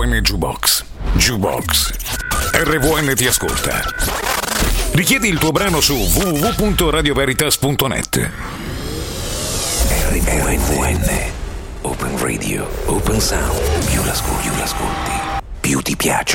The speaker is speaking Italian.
RVN Jukebox. Jukebox. RVN ti ascolta. Richiedi il tuo brano su www.radioveritas.net. RVN. Open Radio, Open Sound. Più l'ascolti, più ti piace.